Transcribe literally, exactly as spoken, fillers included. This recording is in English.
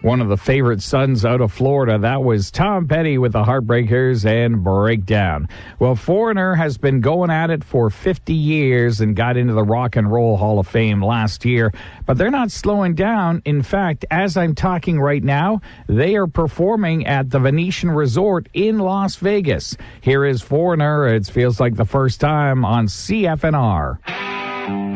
One of the favorite sons out of Florida. That was Tom Petty with the Heartbreakers and Breakdown. Well, Foreigner has been going at it for fifty years and got into the Rock and Roll Hall of Fame last year. But they're not slowing down. In fact, as I'm talking right now, they are performing at the Venetian Resort in Las Vegas. Here is Foreigner. It feels like the first time on C F N R.